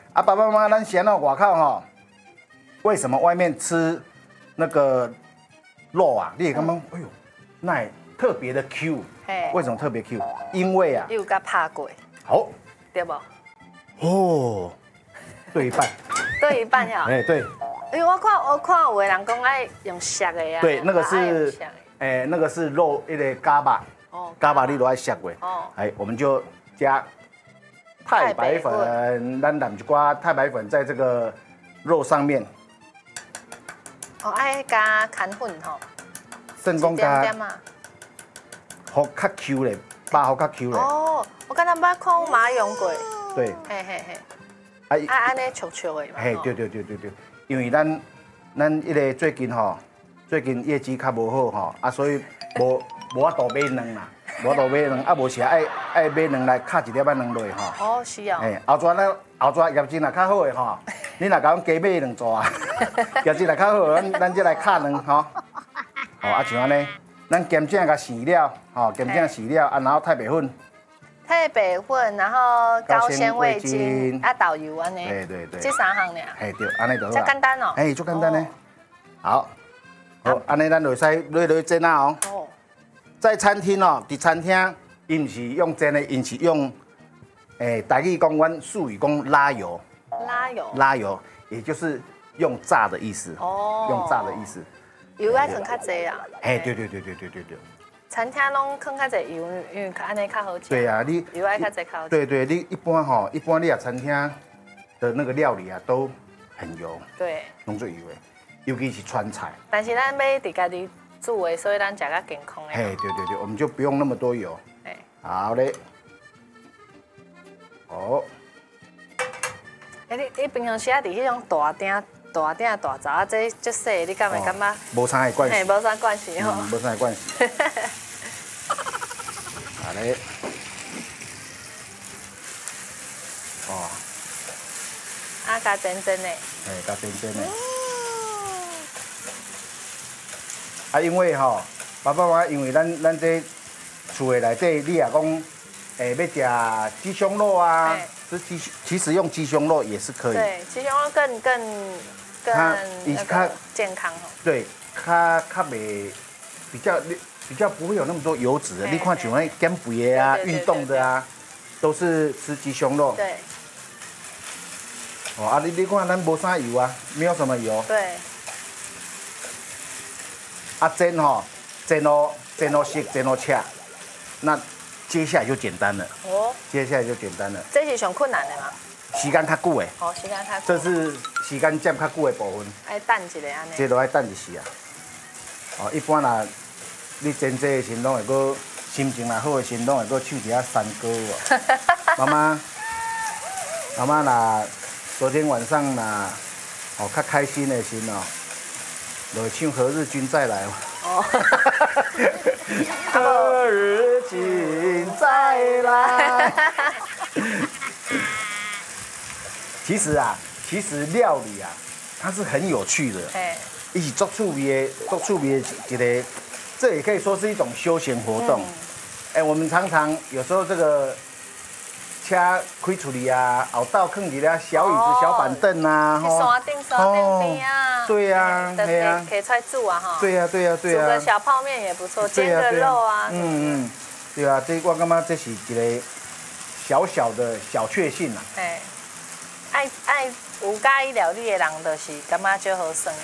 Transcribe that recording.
啊，爸爸妈妈，咱嫌了外口哈，为什么外面吃那个肉啊？你也刚刚，哎呦，那特别的 Q。为什么特别 Q？ 因为啊， 你有甲拍过， 好， 对不？ 哦，对一半。 对一半呀。 哎，对。 因为我看有的人讲爱用削的呀。 对，那个是，那个是肉，那个嘎巴。哦。嘎巴你都爱削过。哦。哎，我们就加太白粉，咱染一瓜太白粉在这个肉上面。 哦，爱加干粉吼。 算讲加。好较 Q 嘞，肉好较 Q 嘞。哦， 我刚才捌看妈用过。 对。 嘿嘿嘿。安尼粗粗的嘛。 嘿，对，因为咱迄个最近业绩较无好吼，啊，所以无法度买卵啦，无法度买卵，啊，无时爱买卵来卡一粒仔卵落吼。 哦，是啊。 嘿，后抓业绩若较好的吼，你若甲阮加买2组啊，业绩若较好，咱再来卡卵吼。哦，啊像安尼。咱咸正甲洗了，吼，咸正洗了，啊，然后太白粉， 然后高纤味精，啊，豆油安尼， 对， 这3项尔， 嘿对，安尼就好。 这简单哦， 哎，足简单呢。好，安尼咱就使落煎啊哦。哦。在餐厅哦，伫餐厅，因唔是用煎的，因是用，台语讲，阮术语讲拉油。拉油，也就是用炸的意思。哦。用炸的意思。 油爱放较济啊！ 哎，对。 餐厅拢放较济油，因为安尼较好吃。 对啊，你油爱较济较好吃。 对，你一般你啊餐厅的那个料理啊都很油。对。拢做油的，尤其是川菜。 但是咱要伫家己煮的，所以咱食较健康的。 嘿，对，我们就不用那么多油。哎。好嘞。哦。 你平常时啊，伫迄种大鼎大灶啊，这足细，你敢会感觉？ 无啥的关系。 无啥关系吼。 无啥关系。好嘞。哦。 啊，加煎的。 哎，加煎的。啊，因为吼，爸爸妈妈，因为咱这厝的内底，你也讲，要食鸡胸肉啊，其实用鸡胸肉也是可以。 对，鸡胸肉更那个健康哦。对， 较袂比较不会有那么多油脂的。你看像那减肥的啊、运动的啊，都是吃鸡胸肉。对。哦啊，你看咱无啥油啊，没有什么油。对。啊煎吼，煎到熟，煎到恰，那接下来就简单了。哦。接下来就简单了。 这是上困难的嘛？ 时间较久的。 哦，时间较久。 这是时间占较久的部分。 爱等一下安尼。 这都爱等一时啊。哦，一般啦，你煎这的时拢会搁心情若好的时拢会搁唱一下山歌哦。妈妈啦，昨天晚上啦，哦，较开心的时哦，就会唱《何日君再来》哦。何日君再来。其实料理啊，它是很有趣的。哎，一起做趣味的一个，这也可以说是一种休闲活动。哎，我们常常有时候这个车开出去啊，后道放一个小椅子、小板凳啊， 山顶边啊。 对呀，对呀， 可以出来煮啊哈。 对呀。煮个小泡面也不错，煎个肉啊。 对啊，这我感觉这是一个小小的小确幸啊。哎。爱有介意料理的人，就是感觉就好耍。